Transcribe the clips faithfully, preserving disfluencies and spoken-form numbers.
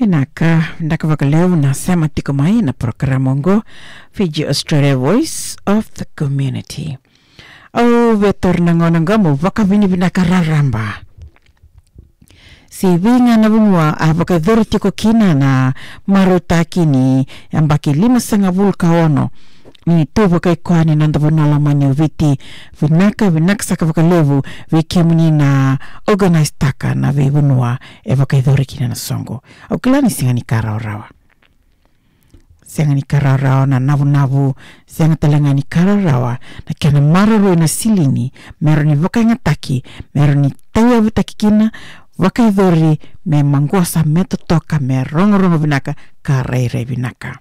Inaka ndakawakaleo nasema tiko mai na programa ngo Fiji Australia Voice of the Community. Au vetor nangonanga mo wakabini binakararamba. Si vinga na bumwa abakadhuru tiko kina na marutaki ni ambaki lima sanga vulka ono. Ni tuwa kai kwani nanda vanala mani viti vinaka vinaka saka vakalevu vikemuni na organized taka na vibunua eva kai dhori kina na songo. Au kilani singa ni kara orawa. Singa ni kara orawa na navu navu singa talanga ni kara orawa na kiana mararo na silini mero ni vaka ngataki mero ni tawa vitaki kina vaka dhori me manguasa meto toka me rongo rongo vinaka kareire vinaka.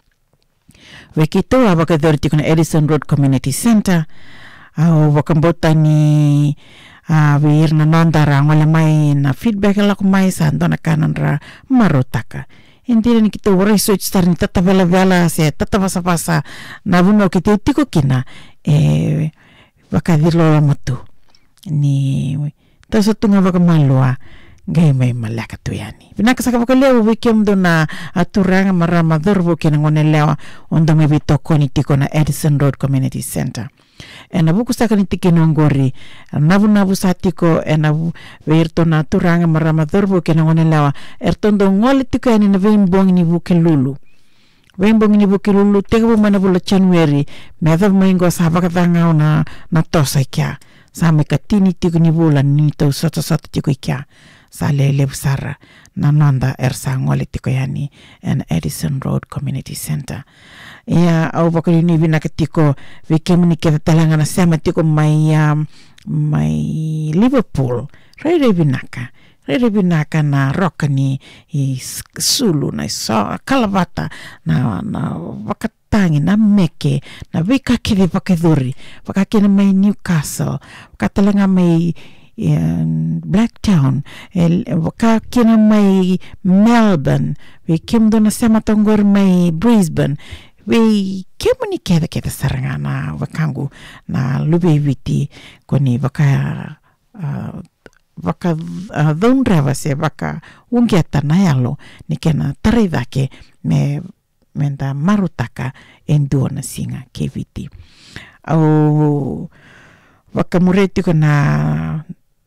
Wekito abaka dhoriti kuna Edison Road Community Center au wakambota ni uh, wirna nondara ngole mai na feedback ala kumai sa andona kanandra marotaka indira ni kita research star ni tata vela vela se tata pasa pasa na buno kita tiko kina e wakadhilo la matu ni taso tunga wakamalua gai mai malaka tu yani. Vinaka saka wakaleo wikem do na aturanga marama dhorbo kina ngone lewa onda mebi toko ni tiko na Edison Road Community Center. Ena buku saka ni tiki nongori nabu nabu satiko ena virto na aturanga marama dhorbo kina ngone lewa ertondo ngole tiko yani na veimbong ni buke lulu. Veimbong ni buke lulu teka bu mana bula January medha maingo sabaka tangau na na tosa ikia. Same katini tiko ni bula ni tau soto soto tiko ikia. Sale lebsara na nonda ersa ngole tiko yani en Edison Road Community Center. Ia au bakali ni vina ketiko vikemuni kita talanga na sema tiko mai um, mai Liverpool. Rere vinaka. Rere vinaka na roka ni i sulu na so kalavata na na wakatangi na meke na vika kiri vakadhuri. Vakakina mai Newcastle. Vakatalanga mai in Blacktown el waka kina mai Melbourne we kim dona sema tongor mai Brisbane we kemuni keda keda sarangana wakangu na lubi viti koni waka uh, waka uh, dhondrava se waka ungiata na yalo ni kena taridake me menda marutaka enduona singa keviti au waka mureti kona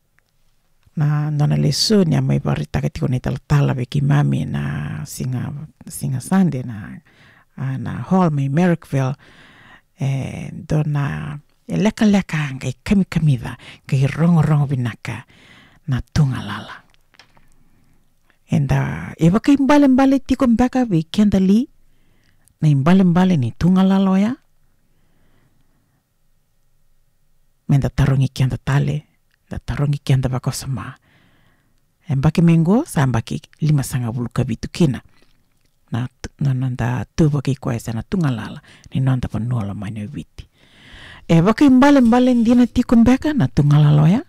na nona leso ni amai baritaka tiko ni talatala beki mami na singa singa sande na uh, na hall mai Merrickville e dona e leka leka ngai kami kamida ngai rongo rongo binaka na tunga lala enda e baka imbale mbale tiko mbaka be kendali na imbale mbale ni tunga lala ya menda tarongi kenda tale da tarongi kenda bako sama embaki mengo sambaki lima sanga bulu kabitu kina na na nanda tu baki kwesa na tungalala ni nanda panuala mane viti e baki mbale mbale ndina tiko mbeka na tungalala ya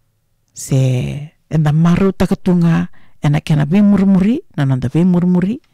se enda maru takatunga ena kena be murmuri na nanda be murmuri